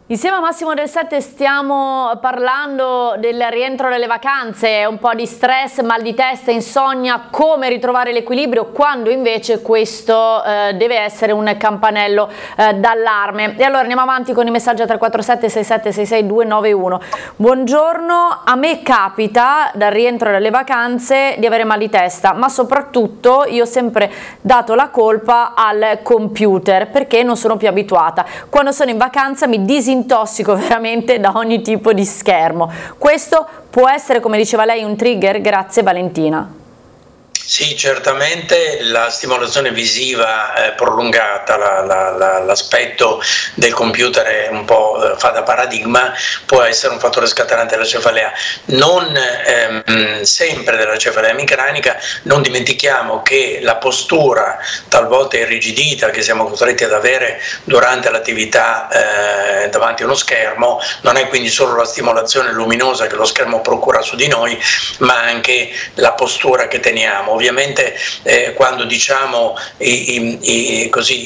Insieme a Massimo Del Sette stiamo parlando del rientro dalle vacanze, un po' di stress, mal di testa, insonnia, come ritrovare l'equilibrio quando invece questo deve essere un campanello d'allarme. E allora andiamo avanti con i messaggi a 347 67 66 291. Buongiorno, a me capita dal rientro dalle vacanze di avere mal di testa, ma soprattutto io ho sempre dato la colpa al computer perché non sono più abituata. Quando sono in vacanza mi disintossico veramente da ogni tipo di schermo. Questo può essere, come diceva lei, un trigger? Grazie Valentina. Sì, certamente la stimolazione visiva prolungata, l'aspetto del computer è un po' fa da paradigma, può essere un fattore scatenante della cefalea. Non sempre della cefalea emicranica, non dimentichiamo che la postura talvolta irrigidita che siamo costretti ad avere durante l'attività davanti a uno schermo non è quindi solo la stimolazione luminosa che lo schermo procura su di noi, ma anche la postura che teniamo. Ovviamente quando diciamo così